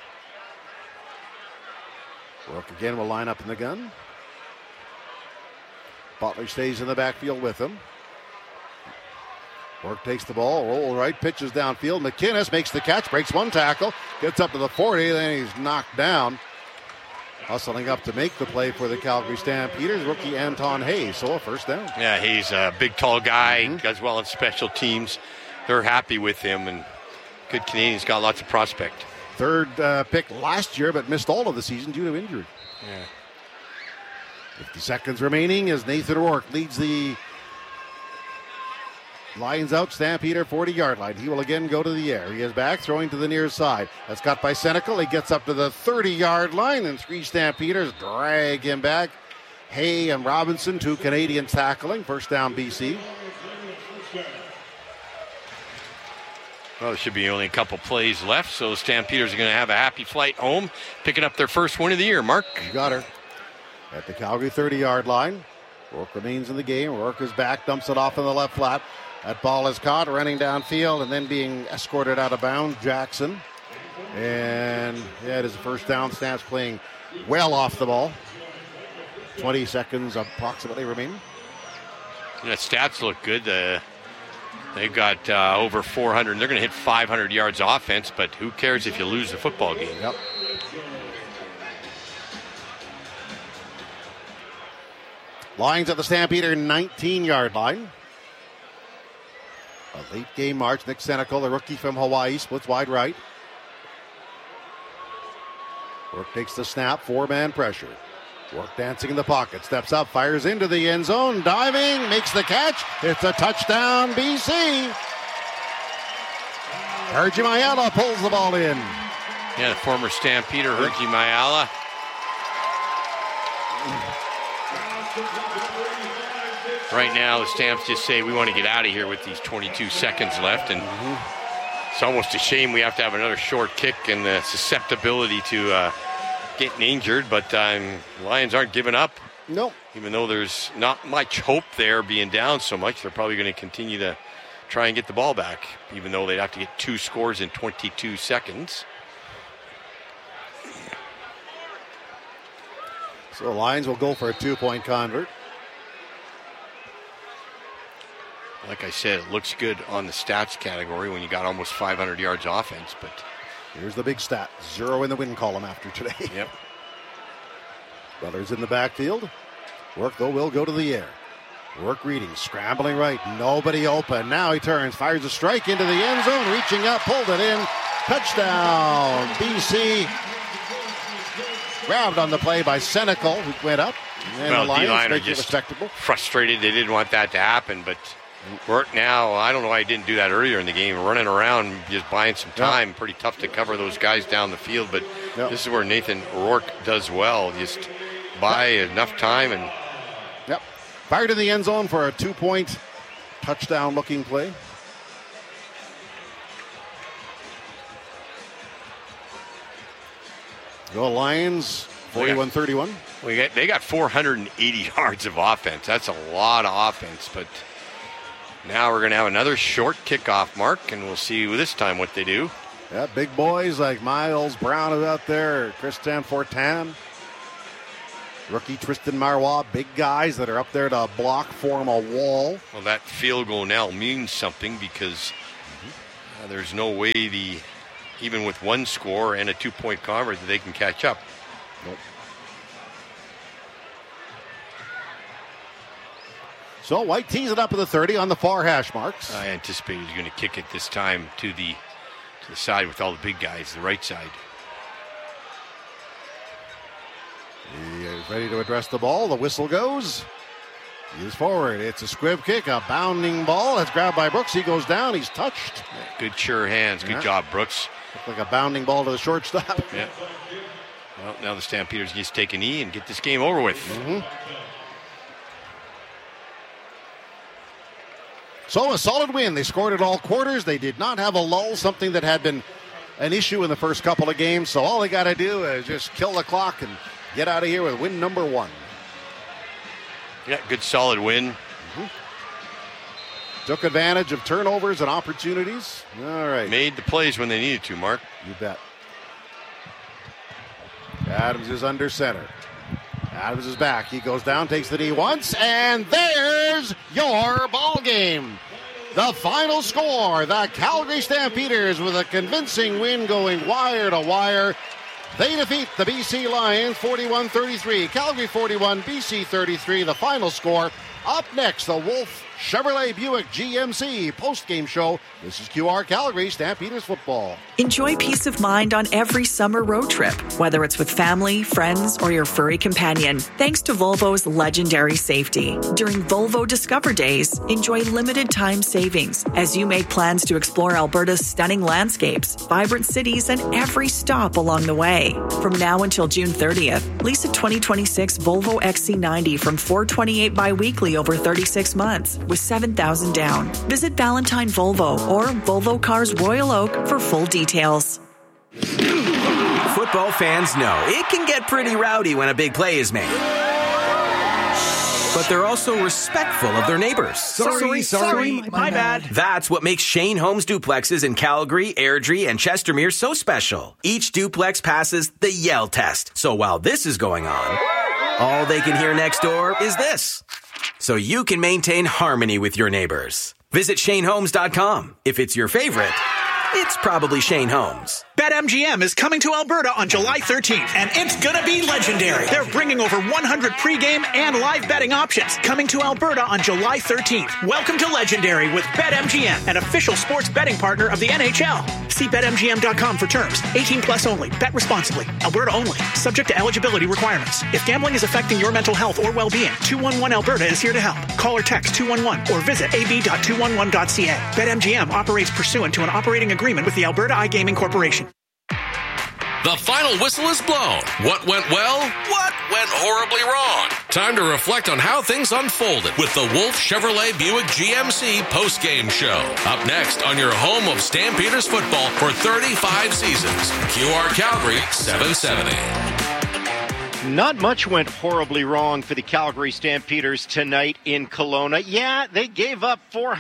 Rook again will line up in the gun. Butler stays in the backfield with him. Work takes the ball, roll right, pitches downfield. McInnes makes the catch, breaks one tackle, gets up to the 40, then he's knocked down. Hustling up to make the play for the Calgary Stampeders, rookie Anton Hayes. So a first down. Yeah, he's a big, tall guy, does well in special teams. They're happy with him, and good Canadians, got lots of prospect. Third pick last year, but missed all of the season due to injury. Yeah. 50 seconds remaining as Nathan Rourke leads the Lions out, Stampeder 40-yard line. He will again go to the air. He is back, throwing to the near side. That's got by Senecal. He gets up to the 30-yard line, and 3 Stampeders drag him back. Hay and Robinson, 2 Canadians tackling. First down, BC. Well, there should be only a couple plays left, so the Stampeders are going to have a happy flight home, picking up their first win of the year. Mark? You got her. At the Calgary 30-yard line. Rourke remains in the game. Rourke is back, dumps it off in the left flat. That ball is caught, running downfield, and then being escorted out of bounds. Jackson. And it is a first down. Stamps playing well off the ball. 20 seconds approximately remaining. Yeah, stats look good. They've got over 400. They're going to hit 500 yards offense, but who cares if you lose the football game? Yep. Lions at the Stampeder 19-yard line. A late game march. Nick Senecal, the rookie from Hawaii, splits wide right. Work takes the snap, 4-man pressure. Work dancing in the pocket, steps up, fires into the end zone, diving, makes the catch. It's a touchdown, BC. Hergy Mayala pulls the ball in. Yeah, the former Stampeder, Hergy Mayala. Right now, the Stamps just say we want to get out of here with these 22 seconds left, and it's almost a shame we have to have another short kick and the susceptibility to getting injured, but Lions aren't giving up. Nope. Even though there's not much hope there being down so much, they're probably going to continue to try and get the ball back, even though they'd have to get 2 scores in 22 seconds. So the Lions will go for a 2-point convert. Like I said, it looks good on the stats category when you got almost 500 yards offense, but here's the big stat. 0 in the win column after today. Yep. Brothers in the backfield. Work, though, will go to the air. Work reading, scrambling right. Nobody open. Now he turns, fires a strike into the end zone, reaching up, pulled it in. Touchdown, BC. Grabbed on the play by Senecal, who went up. And well, the Lions are just frustrated. They didn't want that to happen, but Work now, I don't know why he didn't do that earlier in the game. Running around, just buying some time. Yep. Pretty tough to cover those guys down the field, but this is where Nathan Rourke does well. Just buy enough time and... Yep. Fired in the end zone for a 2-point touchdown-looking play. Go Lions, 41-31. They got 480 yards of offense. That's a lot of offense, but... Now we're going to have another short kickoff, Mark, and we'll see this time what they do. Yeah, big boys like Miles Brown is out there, Tristan Fortin, rookie Tristan Marois, big guys that are up there to block, form a wall. Well, that field goal now means something because there's no way even with one score and a 2-point conversion, they can catch up. Nope. So White tees it up at the 30 on the far hash marks. I anticipate he's going to kick it this time to the side with all the big guys, the right side. He is ready to address the ball. The whistle goes. He is forward. It's a squib kick, a bounding ball. That's grabbed by Brooks. He goes down. He's touched. Good sure hands. Good job, Brooks. Looked like a bounding ball to the shortstop. Yeah. Well, now the Stampeders just take a knee and get this game over with. So a solid win. They scored at all quarters. They did not have a lull, something that had been an issue in the first couple of games. So all they got to do is just kill the clock and get out of here with win number 1. Yeah, good solid win. Took advantage of turnovers and opportunities. All right. Made the plays when they needed to, Mark. You bet. Adams is under center. Adams is back. He goes down, takes the knee once, and there's your ball game. The final score, the Calgary Stampeders with a convincing win going wire to wire. They defeat the BC Lions 41-33. Calgary 41, BC 33. The final score. Up next, the Wolf Chevrolet Buick GMC post-game show. This is QR Calgary Stampeders football. Enjoy peace of mind on every summer road trip, whether it's with family, friends, or your furry companion. Thanks to Volvo's legendary safety. During Volvo Discover Days, enjoy limited time savings as you make plans to explore Alberta's stunning landscapes, vibrant cities, and every stop along the way. From now until June 30th, lease a 2026 Volvo XC90 from $428 bi-weekly over 36 months with $7,000 down. Visit Valentine Volvo or Volvo Cars Royal Oak for full details. Football fans know it can get pretty rowdy when a big play is made. But they're also respectful of their neighbors. Sorry, my bad. That's what makes Shane Homes duplexes in Calgary, Airdrie, and Chestermere so special. Each duplex passes the yell test. So while this is going on, all they can hear next door is this. So you can maintain harmony with your neighbors. Visit ShaneHomes.com. If it's your favorite, it's probably Shane Homes. BetMGM is coming to Alberta on July 13th, and it's gonna be legendary. They're bringing over 100 pregame and live betting options. Coming to Alberta on July 13th. Welcome to Legendary with BetMGM, an official sports betting partner of the NHL. See BetMGM.com for terms. 18 plus only. Bet responsibly. Alberta only. Subject to eligibility requirements. If gambling is affecting your mental health or well-being, 211 Alberta is here to help. Call or text 211 or visit ab.211.ca. BetMGM operates pursuant to an operating agreement with the Alberta iGaming Corporation. The final whistle is blown. What went well? What went horribly wrong? Time to reflect on how things unfolded with the Wolf Chevrolet Buick GMC post-game show. Up next on your home of Stampeders football for 35 seasons. QR Calgary 770. Not much went horribly wrong for the Calgary Stampeders tonight in Kelowna. Yeah, they gave up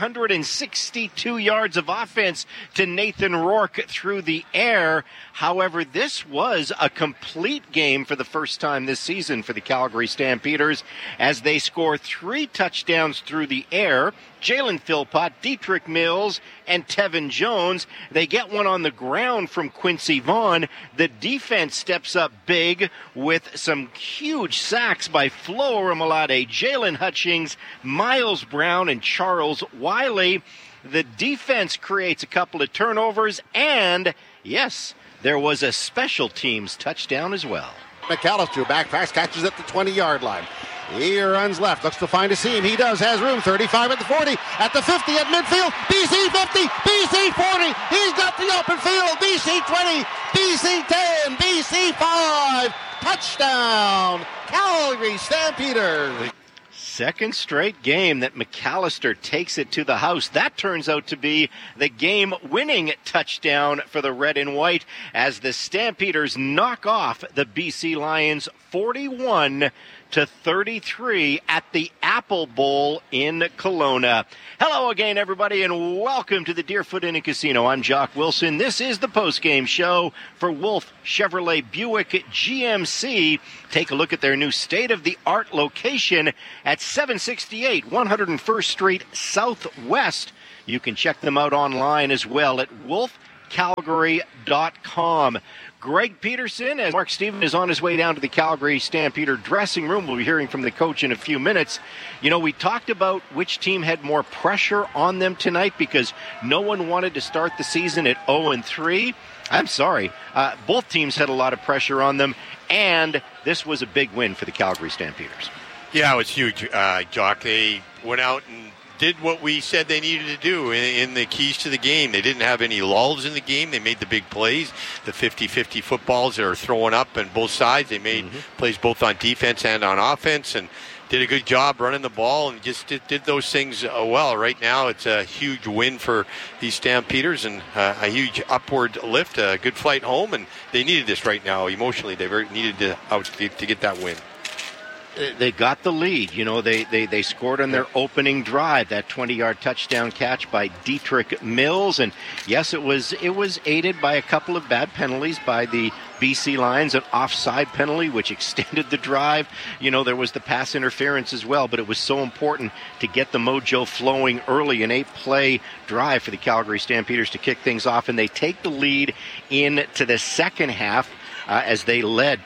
462 yards of offense to Nathan Rourke through the air. However, this was a complete game for the first time this season for the Calgary Stampeders as they score 3 touchdowns through the air. Jalen Philpott, Dietrich Mills, and Tevin Jones. They get one on the ground from Quincy Vaughn. The defense steps up big with some huge sacks by Flo Remolade, Jalen Hutchings, Miles Brown, and Charles Wiley. The defense creates a couple of turnovers, and yes, there was a special teams touchdown as well. McAllister backtracks, catches at the 20-yard line. He runs left, looks to find a seam. He does, has room. 35 at the 40, at the 50 at midfield. BC 50, BC 40. He's got the open field. BC 20, BC 10, BC 5. Touchdown, Calgary Stampeders. Second straight game that McAllister takes it to the house. That turns out to be the game-winning touchdown for the red and white as the Stampeders knock off the BC Lions 41-20. 33 at the Apple Bowl in Kelowna. Hello again, everybody, and welcome to the Deerfoot Inn and Casino. I'm Jock Wilson. This is the postgame show for Wolf Chevrolet Buick GMC. Take a look at their new state-of-the-art location at 768 101st Street Southwest. You can check them out online as well at wolfcalgary.com. Greg Peterson, as Mark Stephen is on his way down to the Calgary Stampeder dressing room. We'll be hearing from the coach in a few minutes. You know, we talked about which team had more pressure on them tonight because no one wanted to start the season at 0-3. I'm sorry. Both teams had a lot of pressure on them, and this was a big win for the Calgary Stampeders. Yeah, it was huge, Jock. They went out and did what we said they needed to do in the keys to the game. They didn't have any lulls in the game. They made the big plays, the 50-50 footballs that are throwing up on both sides. They made plays both on defense and on offense and did a good job running the ball and just did those things well. Right now, it's a huge win for these Stampeders and a huge upward lift, a good flight home, and they needed this right now emotionally. They needed to get that win. They got the lead. You know, they scored on their opening drive, that 20-yard touchdown catch by Dietrich Mills. And yes, it was aided by a couple of bad penalties by the BC Lions, an offside penalty, which extended the drive. You know, there was the pass interference as well, but it was so important to get the mojo flowing early, an 8-play drive for the Calgary Stampeders to kick things off. And they take the lead into the second half. As they led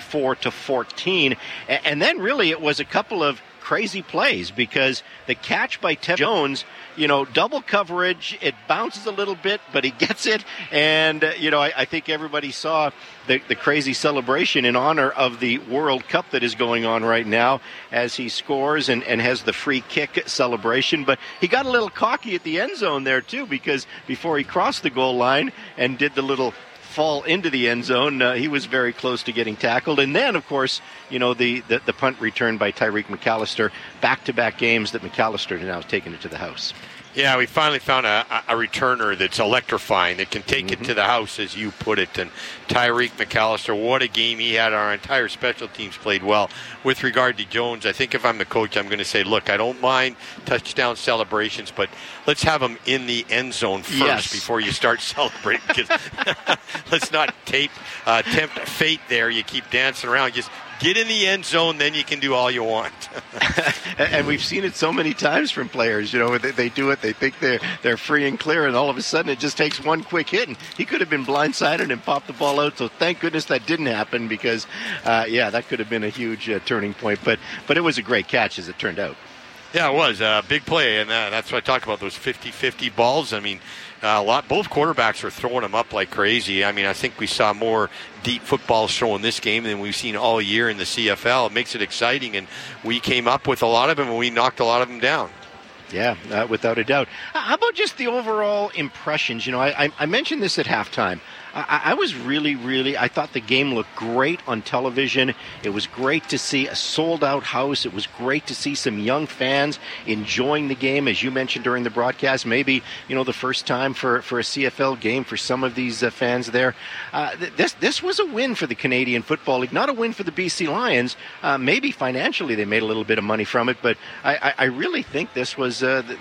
24-14. And then really it was a couple of crazy plays because the catch by Ted Jones, you know, double coverage, it bounces a little bit, but he gets it. And, you know, I think everybody saw the crazy celebration in honor of the World Cup that is going on right now as he scores and has the free kick celebration. But he got a little cocky at the end zone there, too, because before he crossed the goal line and did the little fall into the end zone, he was very close to getting tackled. And then, of course, you know, the punt return by Tyreek McAllister, back-to-back games that McAllister now has taken it to the house. Yeah, we finally found a returner that's electrifying, that can take it to the house, as you put it. And Tyreek McAllister, what a game he had. Our entire special teams played well. With regard to Jones, I think if I'm the coach, I'm going to say, look, I don't mind touchdown celebrations, but let's have them in the end zone first before you start celebrating. Because let's not tempt fate there. You keep dancing around. Just get in the end zone, then you can do all you want. And we've seen it so many times from players. You know, they do it, they think they're free and clear, and all of a sudden it just takes one quick hit, and he could have been blindsided and popped the ball out. So thank goodness that didn't happen because, that could have been a huge turning point. But it was a great catch as it turned out. Yeah, it was a big play, and that's what I talk about, those 50-50 balls. I mean, both quarterbacks are throwing them up like crazy. I mean, I think we saw more deep footballs thrown this game than we've seen all year in the CFL. It makes it exciting, and we came up with a lot of them, and we knocked a lot of them down. Yeah, without a doubt. How about just the overall impressions? You know, I mentioned this at halftime. I was really, I thought the game looked great on television. It was great to see a sold-out house. It was great to see some young fans enjoying the game, as you mentioned during the broadcast. Maybe, you know, the first time for a CFL game for some of these fans there. This was a win for the Canadian Football League, not a win for the BC Lions. Maybe financially they made a little bit of money from it, but I really think this was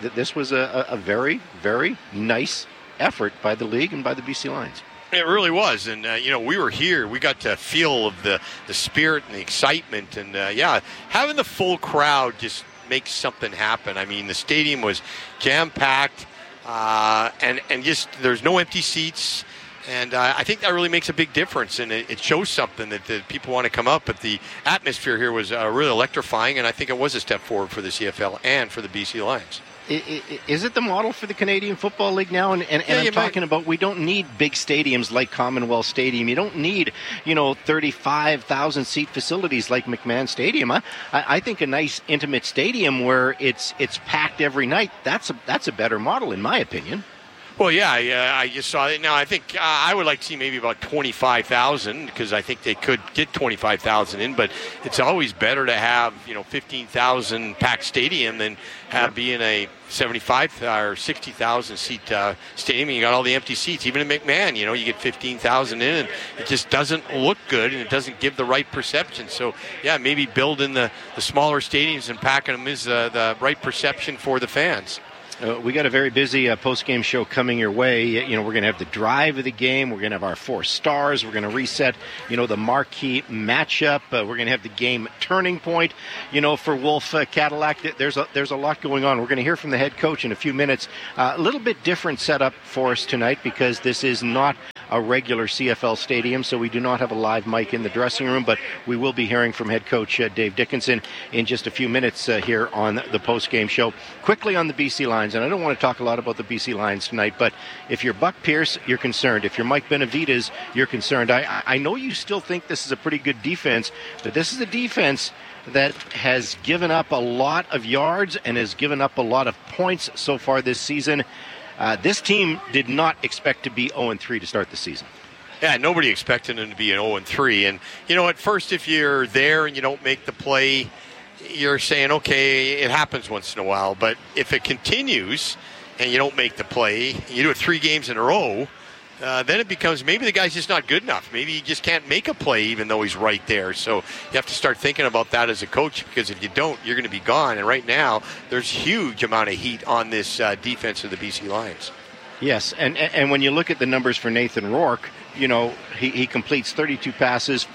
a very, very nice effort by the league and by the BC Lions. It really was, and we were here. We got to feel of the spirit and the excitement, and having the full crowd just makes something happen. I mean, the stadium was jam-packed, and just there's no empty seats, and I think that really makes a big difference, and it shows something that the people want to come up. But the atmosphere here was really electrifying, and I think it was a step forward for the CFL and for the BC Lions. Is it the model for the Canadian Football League now? And I'm talking about, we don't need big stadiums like Commonwealth Stadium. You don't need, 35,000 seat facilities like McMahon Stadium. I think a nice intimate stadium where it's packed every night, that's a better model in my opinion. Well, yeah, I just saw it. Now, I think I would like to see maybe about 25,000 because I think they could get 25,000 in, but it's always better to have, 15,000 packed stadium than be in a 75 or 60,000 seat stadium. You got all the empty seats. Even in McMahon, you get 15,000 in, and it just doesn't look good, and it doesn't give the right perception. So, yeah, maybe building the smaller stadiums and packing them is the right perception for the fans. We got a very busy post-game show coming your way. We're going to have the drive of the game. We're going to have our 4 stars. We're going to reset, the marquee matchup. We're going to have the game turning point, for Wolf Cadillac. There's a lot going on. We're going to hear from the head coach in a few minutes. A little bit different setup for us tonight because this is not a regular CFL stadium, so we do not have a live mic in the dressing room, but we will be hearing from head coach Dave Dickenson in just a few minutes here on the post-game show. Quickly on the BC Lions, and I don't want to talk a lot about the BC Lions tonight, but if you're Buck Pierce, you're concerned. If you're Mike Benavidez, you're concerned. I know you still think this is a pretty good defense, but this is a defense that has given up a lot of yards and has given up a lot of points so far this season. This team did not expect to be 0-3 to start the season. Yeah, nobody expected them to be an 0-3. And, at first, if you're there and you don't make the play, you're saying, okay, it happens once in a while. But if it continues and you don't make the play, you do it 3 games in a row, then it becomes maybe the guy's just not good enough. Maybe he just can't make a play even though he's right there. So you have to start thinking about that as a coach, because if you don't, you're going to be gone. And right now, there's a huge amount of heat on this defense of the BC Lions. Yes, and when you look at the numbers for Nathan Rourke, he completes 32 passes,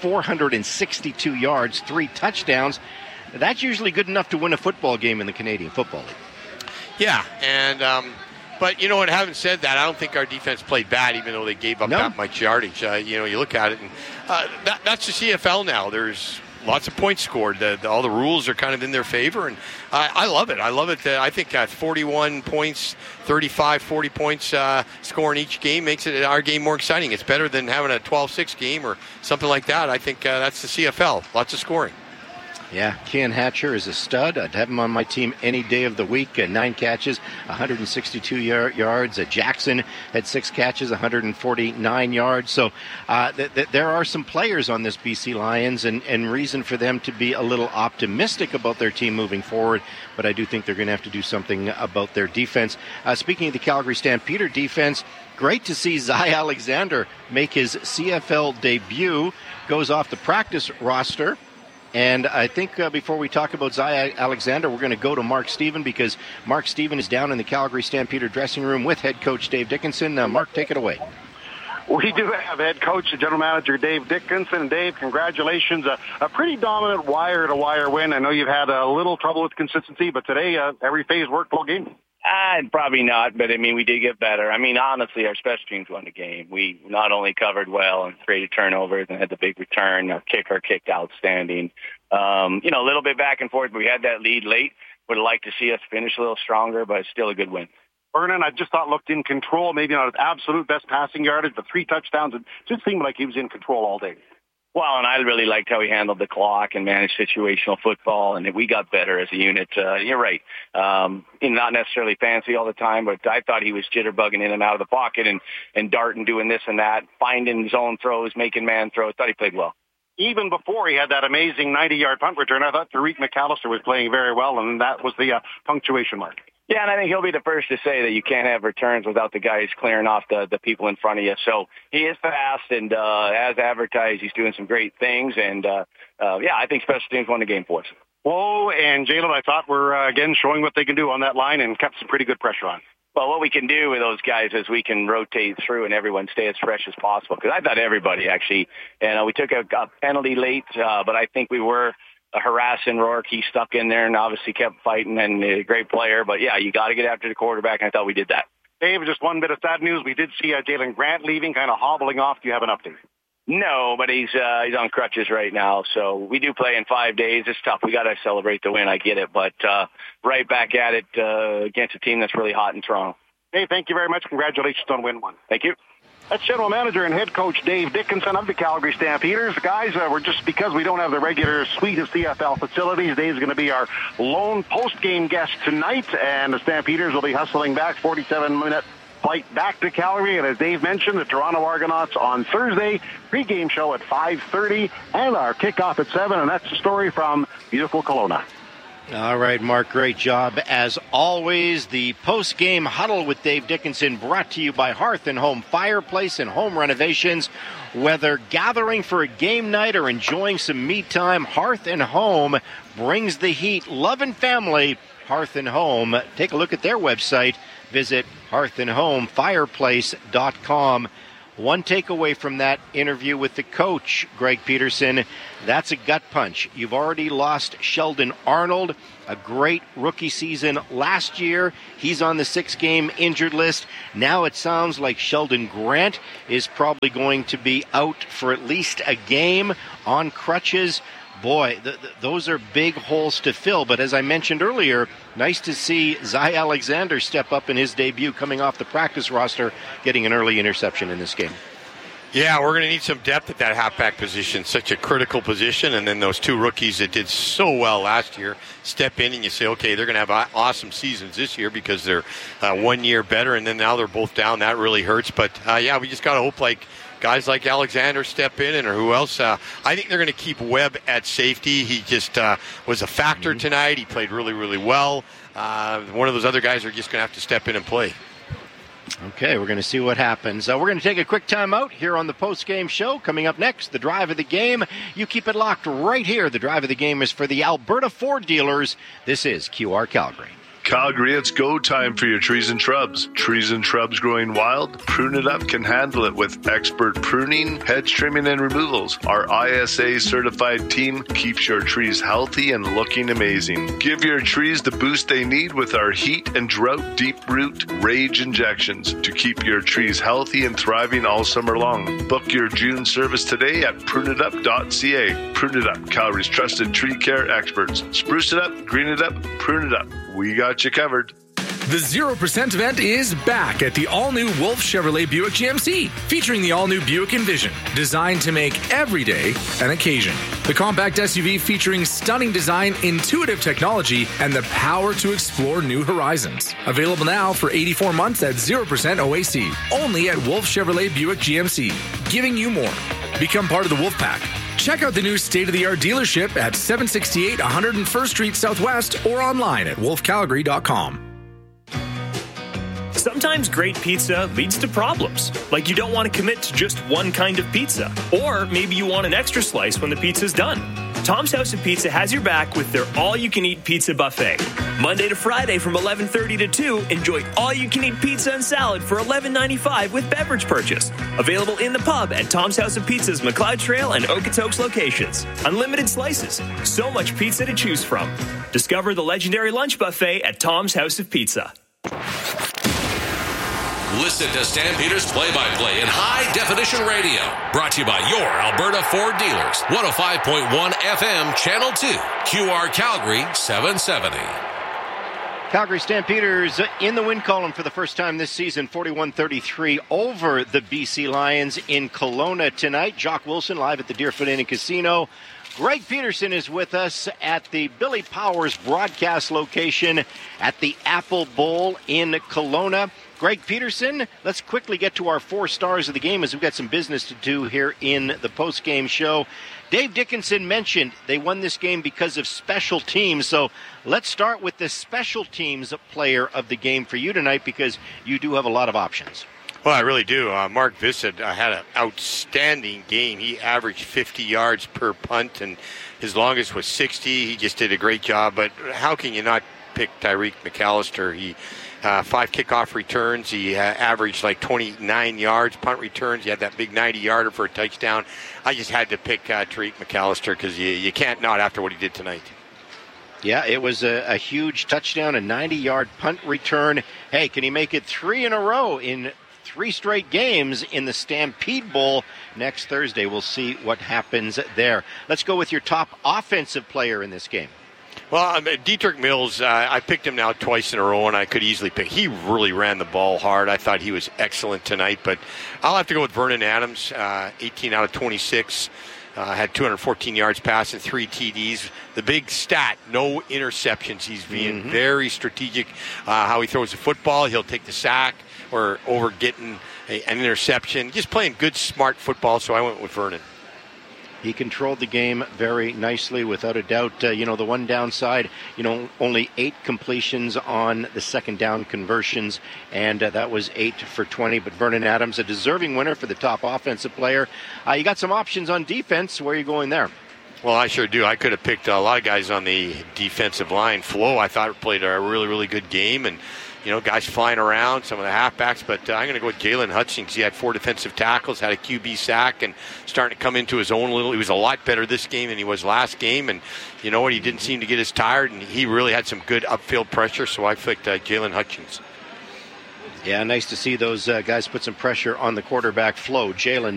462 yards, 3 touchdowns. That's usually good enough to win a football game in the Canadian Football League. Yeah, and but what? Having said that, I don't think our defense played bad, even though they gave up that much yardage. You look at it, and that's the CFL now. There's lots of points scored. All the rules are kind of in their favor, and I love it. I love it. I think 41 points, 35, 40 points scoring each game makes our game more exciting. It's better than having a 12-6 game or something like that. I think that's the CFL. Lots of scoring. Yeah, Ken Hatcher is a stud. I'd have him on my team any day of the week. 9 catches, 162 yards. Jackson had 6 catches, 149 yards. So there are some players on this BC Lions and reason for them to be a little optimistic about their team moving forward. But I do think they're going to have to do something about their defense. Speaking of the Calgary Stampeder defense, great to see Zy Alexander make his CFL debut. Goes off the practice roster. And I think before we talk about Zy Alexander, we're going to go to Mark Stephen, because Mark Stephen is down in the Calgary Stampeder dressing room with head coach Dave Dickenson. Mark, take it away. We do have head coach and general manager Dave Dickenson. Dave, congratulations. A pretty dominant wire-to-wire win. I know you've had a little trouble with consistency, but today every phase worked all game. Probably not, but we did get better. Honestly, our special teams won the game. We not only covered well and created turnovers and had the big return, our kicker kicked outstanding. A little bit back and forth, but we had that lead late. Would have liked to see us finish a little stronger, but it's still a good win. Vernon, I just thought looked in control, maybe not his absolute best passing yardage, but 3 touchdowns. It just seemed like he was in control all day. Well, and I really liked how he handled the clock and managed situational football, and we got better as a unit. You're right. Not necessarily fancy all the time, but I thought he was jitterbugging in and out of the pocket and darting, doing this and that, finding zone throws, making man throws. Thought he played well. Even before he had that amazing 90-yard punt return, I thought Tariq McAllister was playing very well, and that was the punctuation mark. Yeah, and I think he'll be the first to say that you can't have returns without the guys clearing off the people in front of you. So he is fast, and as advertised, he's doing some great things. And, I think special teams won the game for us. Whoa, and Jalen, I thought were, again, showing what they can do on that line and kept some pretty good pressure on. Well, what we can do with those guys is we can rotate through and everyone stay as fresh as possible. Because I thought everybody actually, we took a penalty late, but I think we were harassing Rourke. He stuck in there and obviously kept fighting, and a great player. But, you got to get after the quarterback, and I thought we did that. Dave, just one bit of sad news. We did see Jalen Grant leaving, kind of hobbling off. Do you have an update? No, but he's on crutches right now. So we do play in 5 days. It's tough. We got to celebrate the win. I get it. But right back at it against a team that's really hot in Toronto. Dave, thank you very much. Congratulations on win 1. Thank you. That's General Manager and Head Coach Dave Dickenson of the Calgary Stampeders. Guys, we're just because we don't have the regular suite of CFL facilities, Dave's going to be our lone post-game guest tonight, and the Stampeders will be hustling back 47 minutes flight back to Calgary. And as Dave mentioned, the Toronto Argonauts on Thursday, pregame show at 5:30 and our kickoff at 7. And that's the story from beautiful Kelowna. All right, Mark, great job. As always, the post-game huddle with Dave Dickinson brought to you by Hearth and Home Fireplace and Home Renovations. Whether gathering for a game night or enjoying some me time, Hearth and Home brings the heat. Love and family, Hearth and Home. Take a look at their website. Visit hearthandhomefireplace.com. One takeaway from that interview with the coach, Greg Peterson, that's a gut punch. You've already lost Sheldon Arnold, a great rookie season last year. He's on the 6-game injured list. Now it sounds like Sheldon Grant is probably going to be out for at least a game on crutches. Boy, those are big holes to fill. But as I mentioned earlier, nice to see Zy Alexander step up in his debut coming off the practice roster, getting an early interception in this game. Yeah, we're going to need some depth at that halfback position, such a critical position. And then those two rookies that did so well last year step in and you say, okay, they're going to have awesome seasons this year because they're 1 year better. And then now they're both down. That really hurts. But, yeah, we just got to hope guys like Alexander step in, or who else. I think they're going to keep Webb at safety. He just was a factor tonight. He played really, really well. One of those other guys are just going to have to step in and play. Okay, we're going to see what happens. We're going to take a quick time out here on the post-game show. Coming up next, the drive of the game. You keep it locked right here. The drive of the game is for the Alberta Ford dealers. This is QR Calgary. Calgary, it's go time for your trees and shrubs. Trees and shrubs growing wild? Prune It Up can handle it with expert pruning, hedge trimming, and removals. Our ISA certified team keeps your trees healthy and looking amazing. Give your trees the boost they need with our heat and drought deep root rage injections to keep your trees healthy and thriving all summer long. Book your June service today at pruneitup.ca. Prune It Up, Calgary's trusted tree care experts. Spruce it up, green it up, prune it up. We got you covered. The 0% event is back at the all-new Wolf Chevrolet Buick GMC, featuring the all-new Buick Envision, designed to make every day an occasion. The compact SUV featuring stunning design, intuitive technology, and the power to explore new horizons. Available now for 84 months at 0% OAC, only at Wolf Chevrolet Buick GMC, giving you more. Become part of the Wolf Pack. Check out the new state-of-the-art dealership at 768 101st Street Southwest or online at wolfcalgary.com. Sometimes great pizza leads to problems, like you don't want to commit to just one kind of pizza, or maybe you want an extra slice when the pizza's done. Tom's House of Pizza has your back with their all-you-can-eat pizza buffet. Monday to Friday from 11:30 to 2, enjoy all-you-can-eat pizza and salad for $11.95 with beverage purchase. Available in the pub at Tom's House of Pizza's McLeod Trail and Okotoks locations. Unlimited slices, so much pizza to choose from. Discover the legendary lunch buffet at Tom's House of Pizza. Listen to Stampeders play-by-play in high-definition radio. Brought to you by your Alberta Ford dealers. 105.1 FM, Channel 2. QR Calgary 770. Calgary Stampeders in the win column for the first time this season, 41-33 over the BC Lions in Kelowna tonight. Jock Wilson live at the Deerfoot Inn and Casino. Greg Peterson is with us at the Billy Powers broadcast location at the Apple Bowl in Kelowna. Greg Peterson, let's quickly get to our 4 stars of the game as we've got some business to do here in the post-game show. Dave Dickinson mentioned they won this game because of special teams. So let's start with the special teams player of the game for you tonight, because you do have a lot of options. Well, I really do. Mark Vissett had an outstanding game. He averaged 50 yards per punt, and his longest was 60. He just did a great job. But how can you not pick Tyreek McAllister? He 5 kickoff returns. He averaged like 29 yards. Punt returns, he had that big 90-yarder for a touchdown. I just had to pick Tyreek McAllister because you can't not after what he did tonight. Yeah, it was a huge touchdown, a 90-yard punt return. Hey, can he make it 3 in a row in 3 straight games in the Stampede Bowl next Thursday? We'll see what happens there. Let's go with your top offensive player in this game. Well, Dietrich Mills, I picked him now twice in a row, and I could easily pick. He really ran the ball hard. I thought he was excellent tonight, but I'll have to go with Vernon Adams, 18 out of 26. Had 214 yards passing, 3 TDs. The big stat, no interceptions. He's being very strategic how he throws the football. He'll take the sack or over getting an interception. Just playing good, smart football, so I went with Vernon. He controlled the game very nicely, without a doubt. The one downside, only 8 completions on the second down conversions, and that was 8 for 20. But Vernon Adams, a deserving winner for the top offensive player. You got some options on defense. Where are you going there? Well, I sure do. I could have picked a lot of guys on the defensive line. Flo, I thought, played a really, really good game, and guys flying around, some of the halfbacks, but I'm going to go with Jalen Hutchings. He had 4 defensive tackles, had a QB sack, and starting to come into his own a little. He was a lot better this game than he was last game, and you know what? He didn't seem to get as tired, and he really had some good upfield pressure, so I picked Jalen Hutchings. Yeah, nice to see those guys put some pressure on the quarterback, Flo. Jalen